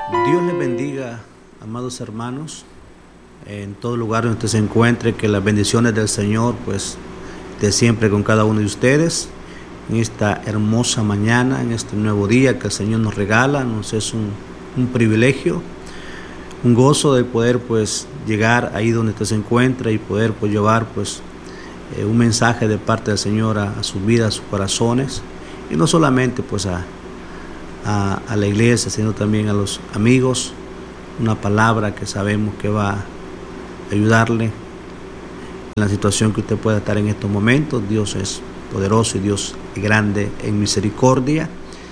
Dios les bendiga, amados hermanos, en todo lugar donde usted se encuentre, que las bendiciones del Señor pues de siempre con cada uno de ustedes en esta hermosa mañana, en este nuevo día que el Señor nos regala. Nos es un privilegio, un gozo de poder pues llegar ahí donde usted se encuentra y poder pues llevar pues un mensaje de parte del Señor a sus vidas, a sus corazones, y no solamente pues a la iglesia, sino también a los amigos, una palabra que sabemos que va a ayudarle en la situación que usted pueda estar en estos momentos. Dios es poderoso y Dios es grande en misericordia.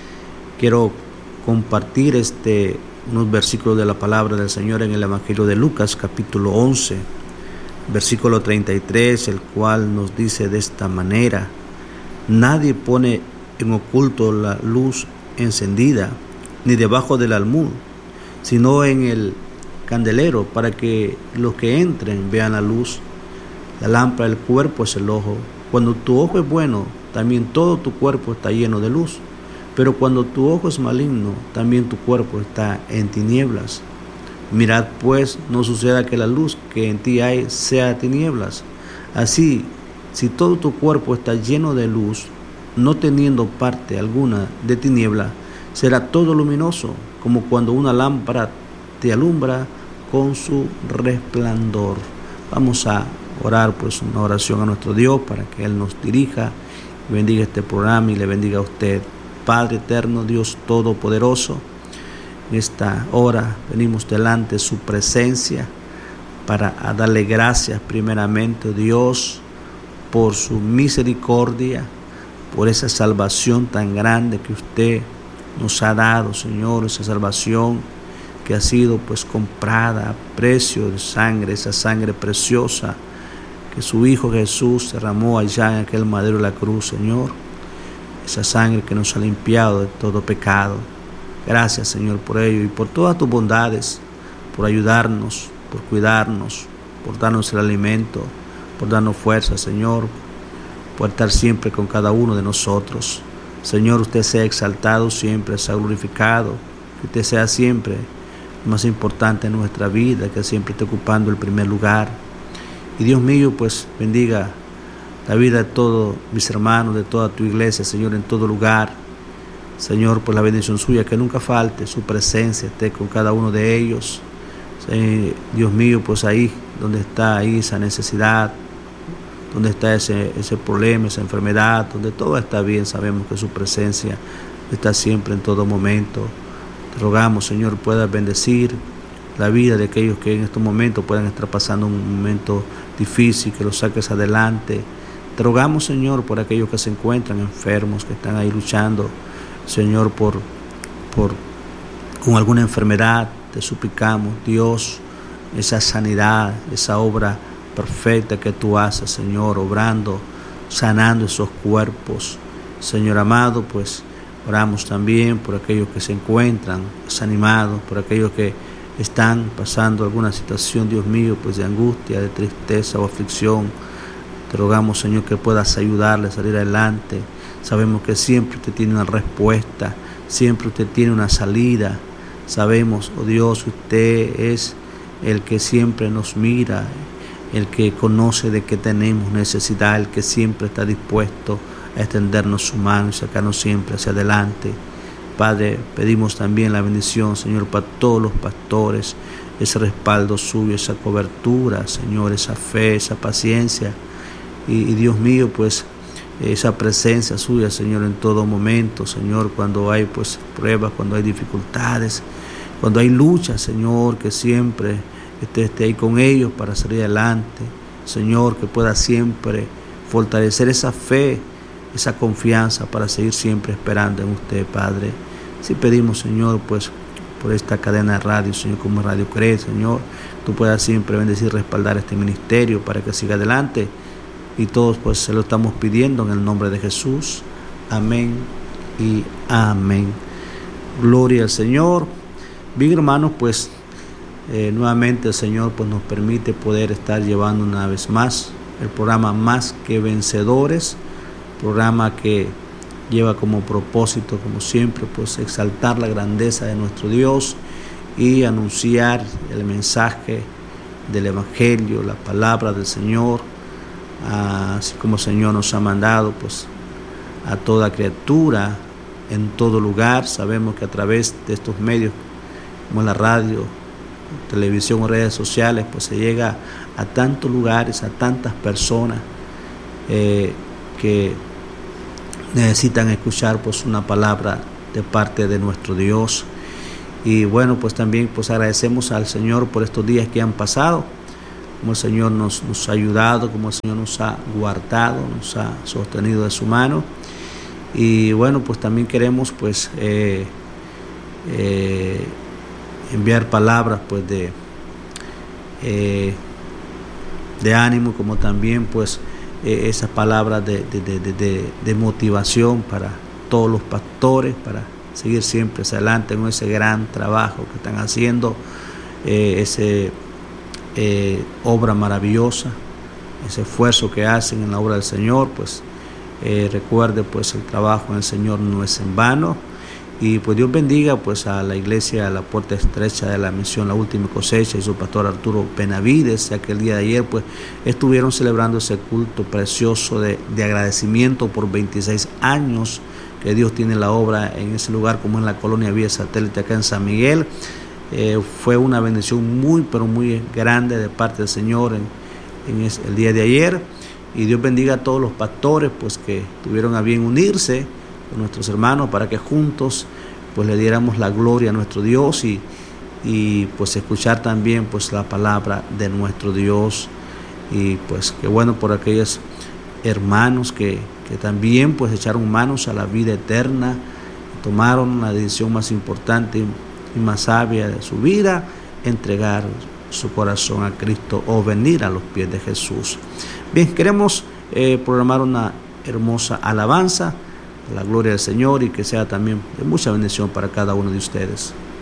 Quiero compartir unos versículos de la palabra del Señor en el Evangelio de Lucas, capítulo 11, versículo 33, el cual nos dice de esta manera: nadie pone en oculto la luz encendida, ni debajo del almud, sino en el candelero, para que los que entren vean la luz. La lámpara del cuerpo es el ojo. Cuando tu ojo es bueno, también todo tu cuerpo está lleno de luz. Pero cuando tu ojo es maligno, también tu cuerpo está en tinieblas. Mirad pues, no suceda que la luz que en ti hay sea tinieblas. Así, si todo tu cuerpo está lleno de luz, no teniendo parte alguna de tiniebla, será todo luminoso, como cuando una lámpara te alumbra con su resplandor. Vamos a orar pues una oración a nuestro Dios para que Él nos dirija y bendiga este programa y le bendiga a usted. Padre eterno, Dios todopoderoso, en esta hora venimos delante de su presencia para darle gracias primeramente, Dios, por su misericordia, por esa salvación tan grande que usted nos ha dado, Señor, esa salvación que ha sido pues comprada a precio de sangre, esa sangre preciosa que su Hijo Jesús derramó allá en aquel madero de la cruz, Señor, esa sangre que nos ha limpiado de todo pecado. Gracias, Señor, por ello y por todas tus bondades, por ayudarnos, por cuidarnos, por darnos el alimento, por darnos fuerza, Señor, por estar siempre con cada uno de nosotros. Señor, usted sea exaltado siempre, sea glorificado, que usted sea siempre lo más importante en nuestra vida, que siempre esté ocupando el primer lugar. Y Dios mío, pues bendiga la vida de todos mis hermanos, de toda tu iglesia, Señor, en todo lugar. Señor, por la bendición suya, que nunca falte su presencia, esté con cada uno de ellos. Dios mío, pues ahí donde está ahí esa necesidad, donde está ese problema, esa enfermedad, donde todo está bien, sabemos que su presencia está siempre en todo momento. Te rogamos, Señor, puedas bendecir la vida de aquellos que en estos momentos puedan estar pasando un momento difícil, que los saques adelante. Te rogamos, Señor, por aquellos que se encuentran enfermos, que están ahí luchando, Señor, con alguna enfermedad. Te suplicamos, Dios, esa sanidad, esa obra perfecta que tú haces, Señor, obrando, sanando esos cuerpos. Señor amado, pues oramos también por aquellos que se encuentran desanimados, por aquellos que están pasando alguna situación, Dios mío, pues de angustia, de tristeza o aflicción. Te rogamos, Señor, que puedas ayudarles a salir adelante. Sabemos que siempre usted tiene una respuesta, siempre usted tiene una salida. Sabemos, oh Dios, usted es el que siempre nos mira, el que conoce de que tenemos necesidad, el que siempre está dispuesto a extendernos su mano y sacarnos siempre hacia adelante. Padre, pedimos también la bendición, Señor, para todos los pastores, ese respaldo suyo, esa cobertura, Señor, esa fe, esa paciencia y Dios mío, pues esa presencia suya, Señor, en todo momento, Señor, cuando hay pues pruebas, cuando hay dificultades, cuando hay luchas, Señor, que siempre esté ahí con ellos para salir adelante, Señor, que pueda siempre fortalecer esa fe, esa confianza para seguir siempre esperando en usted, Padre. Si pedimos, Señor, pues por esta cadena de radio, Señor, como Radio Cree, Señor, tú puedas siempre bendecir y respaldar este ministerio para que siga adelante, y todos pues se lo estamos pidiendo en el nombre de Jesús. Amén y amén. Gloria al Señor. Bien, hermanos, pues nuevamente el Señor pues nos permite poder estar llevando una vez más el programa Más que Vencedores, programa que lleva como propósito, como siempre, pues exaltar la grandeza de nuestro Dios y anunciar el mensaje del Evangelio, la palabra del Señor, así como el Señor nos ha mandado pues a toda criatura en todo lugar. Sabemos que a través de estos medios como la radio, televisión o redes sociales pues se llega a tantos lugares, a tantas personas que necesitan escuchar pues una palabra de parte de nuestro Dios. Y bueno, pues también pues agradecemos al Señor por estos días que han pasado, como el Señor nos ha ayudado, como el Señor nos ha guardado, nos ha sostenido de su mano. Y bueno, pues también queremos pues enviar palabras pues de ánimo, como también pues esas palabras de motivación para todos los pastores, para seguir siempre hacia adelante en ese gran trabajo que están haciendo, obra maravillosa, ese esfuerzo que hacen en la obra del Señor. Pues recuerde pues el trabajo en el Señor no es en vano. Y pues Dios bendiga pues a la iglesia, a la puerta estrecha de la misión La Última Cosecha y su pastor Arturo Benavides, ya que el día de ayer pues estuvieron celebrando ese culto precioso de agradecimiento por 26 años que Dios tiene la obra en ese lugar, como en la colonia Vía Satélite acá en San Miguel. Fue una bendición muy pero muy grande de parte del Señor en el día de ayer. Y Dios bendiga a todos los pastores pues que tuvieron a bien unirse con nuestros hermanos para que juntos pues le diéramos la gloria a nuestro Dios y pues escuchar también pues la palabra de nuestro Dios. Y pues qué bueno por aquellos hermanos que también pues echaron manos a la vida eterna, tomaron la decisión más importante y más sabia de su vida, entregar su corazón a Cristo o venir a los pies de Jesús. Bien, queremos programar una hermosa alabanza a la gloria del Señor y que sea también de mucha bendición para cada uno de ustedes.